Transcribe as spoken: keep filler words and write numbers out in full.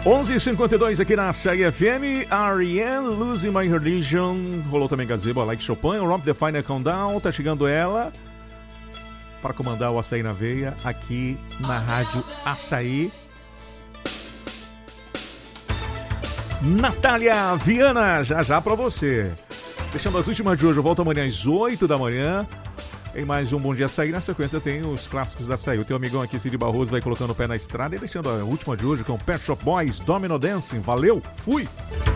onze e cinquenta e dois aqui na Açaí F M. R E M, Losing My Religion. Rolou também Gazebo, Like Chopin. Rob the Final Countdown. Tá chegando ela para comandar o Açaí na Veia aqui na Rádio Açaí. Natália Viana, já já pra você. Deixando as últimas de hoje, eu volto amanhã às oito da manhã. Em mais um Bom Dia Açaí. Na sequência tem os clássicos da Açaí. O teu amigão aqui, Cid Barroso, vai colocando o pé na estrada e deixando a última de hoje com Pet Shop Boys, Domino Dancing. Valeu, fui!